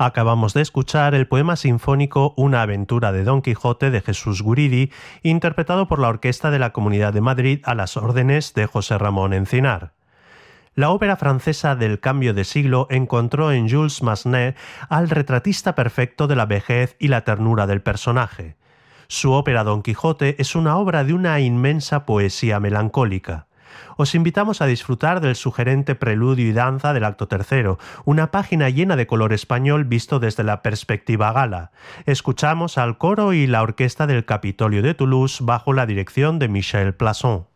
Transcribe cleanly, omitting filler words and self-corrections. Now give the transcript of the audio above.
Acabamos de escuchar el poema sinfónico Una aventura de Don Quijote de Jesús Guridi, interpretado por la Orquesta de la Comunidad de Madrid a las órdenes de José Ramón Encinar. La ópera francesa del cambio de siglo encontró en Jules Massenet al retratista perfecto de la vejez y la ternura del personaje. Su ópera Don Quijote es una obra de una inmensa poesía melancólica. Os invitamos a disfrutar del sugerente preludio y danza del acto tercero, una página llena de color español visto desde la perspectiva gala. Escuchamos al coro y la orquesta del Capitolio de Toulouse bajo la dirección de Michel Plasson.